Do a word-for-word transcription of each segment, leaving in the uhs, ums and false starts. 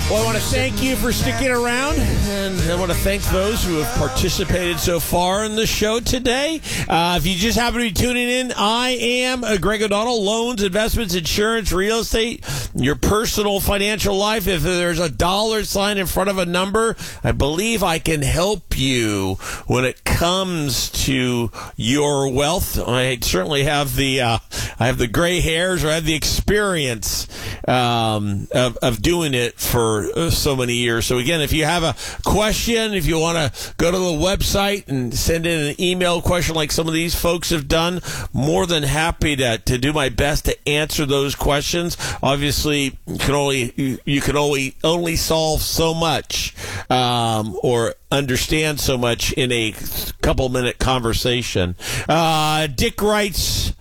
Well, I want to thank you for sticking around, and I want to thank those who have participated so far in the show today. Uh, if you just happen to be tuning in, I am uh, Greg O'Donnell, loans, investments, insurance, real estate, your personal financial life. If there's a dollar sign in front of a number, I believe I can help you when it comes to your wealth. I certainly have the uh, I have the gray hairs, or I have the experience um, of, of doing it for so many years. So again, if you have a question, if you want to go to the website and send in an email question like some of these folks have done, more than happy to, to do my best to answer those questions. Obviously, you can only you, you can only only solve so much um, or understand so much in a couple minute conversation. Uh, Dick writes,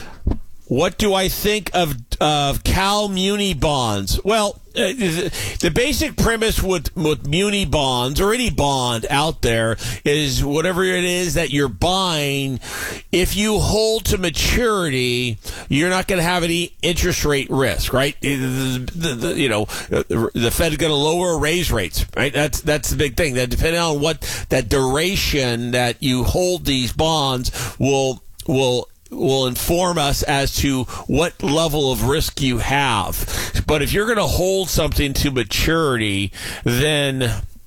what do I think of of Cal Muni bonds? Well, uh, the basic premise with, with muni bonds, or any bond out there, is whatever it is that you're buying, if you hold to maturity, you're not going to have any interest rate risk, right? The, the, the, you know, the Fed's going to lower or raise rates, right? That's that's the big thing. That depending on what that duration that you hold these bonds will will. will inform us as to what level of risk you have. But if you're going to hold something to maturity, then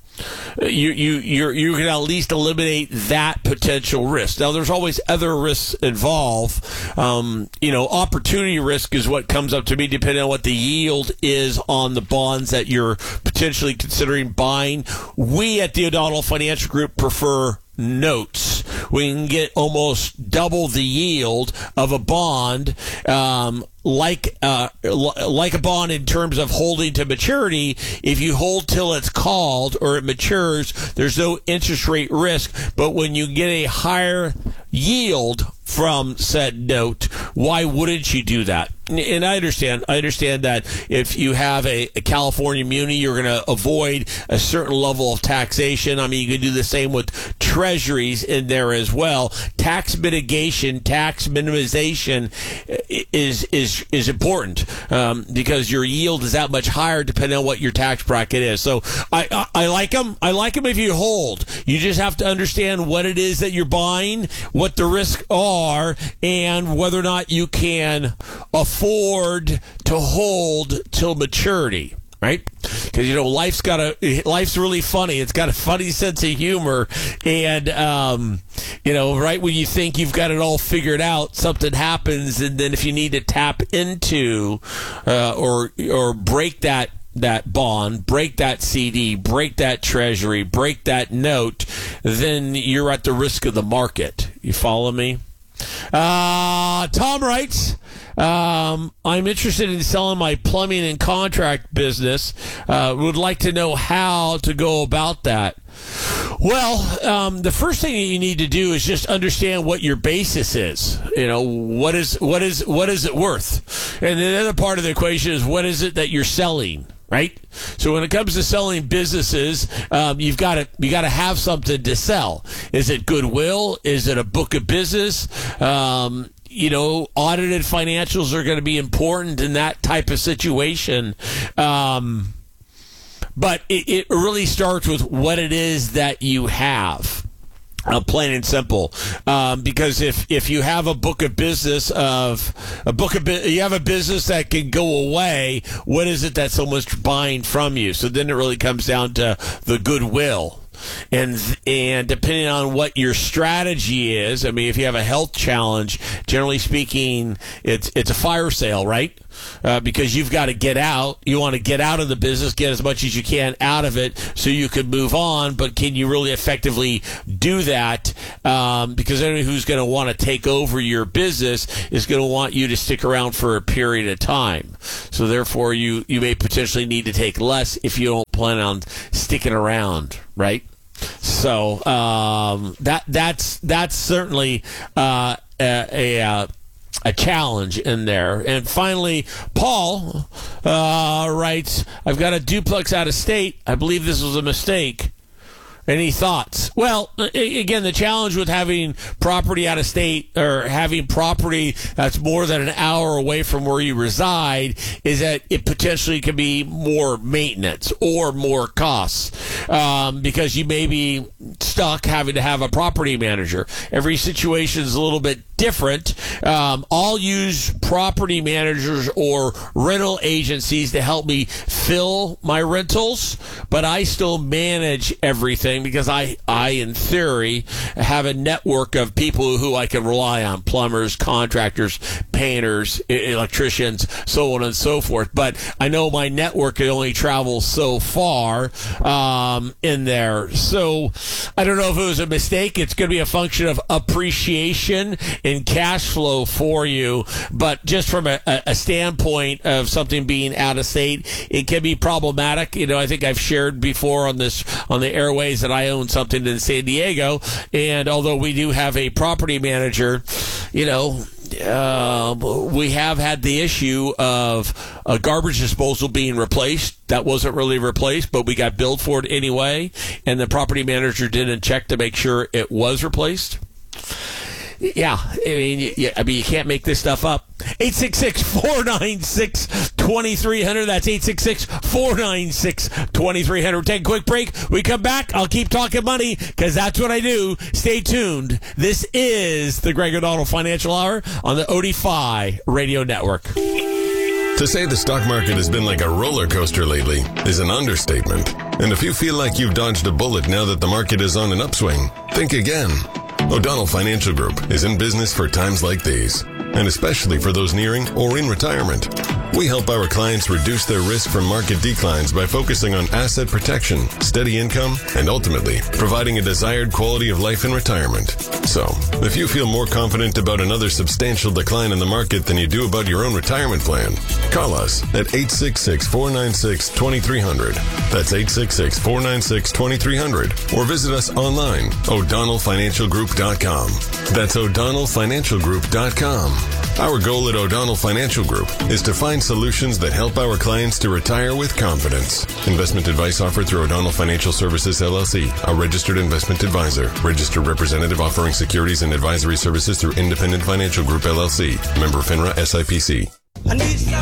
you you you're you can at least eliminate that potential risk. Now, there's always other risks involved. Um, you know, opportunity risk is what comes up to me, depending on what the yield is on the bonds that you're potentially considering buying. We at the O'Donnell Financial Group prefer notes. We can get almost double the yield of a bond, um, like uh, like a bond in terms of holding to maturity. If you hold till it's called or it matures, there's no interest rate risk. But when you get a higher yield from said note, why wouldn't you do that? And I understand. I understand that if you have a, a California muni, you're going to avoid a certain level of taxation. I mean, you can do the same with treasuries in there as well. Tax mitigation, tax minimization is is is important um, because your yield is that much higher depending on what your tax bracket is. So I, I I like them. I like them if you hold. You just have to understand what it is that you're buying, what the risks are, and whether or not you can afford to hold till maturity, right? Because, you know, life's got a life's really funny. It's got a funny sense of humor, and um, you know, right when you think you've got it all figured out, something happens, and then if you need to tap into uh, or or break that that bond, break that C D, break that treasury, break that note, then you're at the risk of the market. You follow me? Uh, Tom writes, um, I'm interested in selling my plumbing and contract business. Uh, would like to know how to go about that. Well, um, the first thing that you need to do is just understand what your basis is. You know, what is what is what is it worth? And the other part of the equation is, what is it that you're selling? Right? So when it comes to selling businesses, um, you've got to you got to have something to sell. Is it goodwill? Is it a book of business? Um, you know, audited financials are going to be important in that type of situation. Um, but it, it really starts with what it is that you have. Uh, plain and simple, um, because if, if you have a book of business of a book of bu- you have a business that can go away, what is it that someone's buying from you? So then it really comes down to the goodwill. And and depending on what your strategy is, I mean, if you have a health challenge, generally speaking, it's it's a fire sale, right? Uh, because you've got to get out. You want to get out of the business, get as much as you can out of it so you can move on. But can you really effectively do that? Um, because anyone who's going to want to take over your business is going to want you to stick around for a period of time. So therefore, you, you may potentially need to take less if you don't plan on sticking around, right? So um, that that's that's certainly uh, a, a a challenge in there. And finally, Paul uh, writes, I've got a duplex out of state. I believe this was a mistake. Any thoughts? Well, again, the challenge with having property out of state or having property that's more than an hour away from where you reside is that it potentially can be more maintenance or more costs um, because you may be stuck having to have a property manager. Every situation is a little bit different. Um, I'll use property managers or rental agencies to help me fill my rentals, but I still manage everything because I, I in theory, have a network of people who I can rely on: plumbers, contractors, painters, electricians, so on and so forth. But I know my network can only travel so far um, in there. So I don't know if it was a mistake. It's going to be a function of appreciation in cash flow for you, but just from a, a standpoint of something being out of state, it can be problematic. You know, I think I've shared before on this on the airways that I own something in San Diego, and although we do have a property manager, you know, Uh, we have had the issue of a garbage disposal being replaced. That wasn't really replaced, but we got billed for it anyway, and the property manager didn't check to make sure it was replaced. Yeah, I mean, yeah, I mean, you can't make this stuff up. eight six six, four nine six, two three zero zero. That's eight six six, four nine six, two three zero zero. Take a quick break. We come back. I'll keep talking money because that's what I do. Stay tuned. This is the Greg O'Donnell Financial Hour on the O D F I Radio Network. To say the stock market has been like a roller coaster lately is an understatement. And if you feel like you've dodged a bullet now that the market is on an upswing, think again. O'Donnell Financial Group is in business for times like these, and especially for those nearing or in retirement. We help our clients reduce their risk from market declines by focusing on asset protection, steady income, and ultimately providing a desired quality of life in retirement. So, if you feel more confident about another substantial decline in the market than you do about your own retirement plan, call us at eight six six, four nine six, two three zero zero. That's eight six six, four nine six, two three zero zero. Or visit us online, O'Donnell Financial Group dot com. That's O'Donnell Financial Group dot com. Our goal at O'Donnell Financial Group is to find solutions that help our clients to retire with confidence. Investment advice offered through O'Donnell Financial Services, L L C, a registered investment advisor. Registered representative offering securities and advisory services through Independent Financial Group, L L C. Member FINRA S I P C.